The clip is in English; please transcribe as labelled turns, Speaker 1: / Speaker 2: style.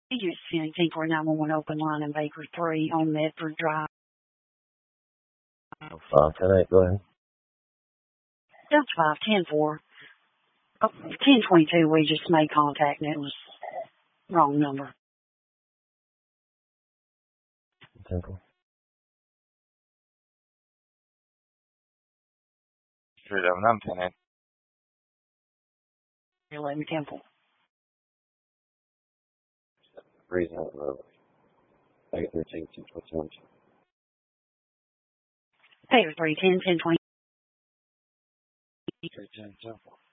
Speaker 1: Use 10-491 open line in Baker 3 on Medford Drive.
Speaker 2: 510-8, go ahead.
Speaker 1: Delta 5-10-4. 1022, we just made contact and it was wrong number.
Speaker 2: 10-4.
Speaker 3: 311,
Speaker 1: 11 Temple.
Speaker 2: Breeze out road. Baker 13, 1021.
Speaker 1: Baker 3, 10-10-20.
Speaker 2: 310 Temple.